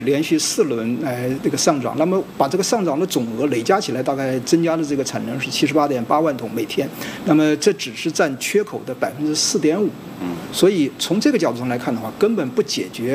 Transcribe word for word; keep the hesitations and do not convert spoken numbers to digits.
连续四轮哎这个上涨，那么把这个上涨的总额累加起来，大概增加的这个产能是七十八点八万桶每天，那么这只是占缺口的百分之四点五，所以从这个角度上来看的话，根本不解决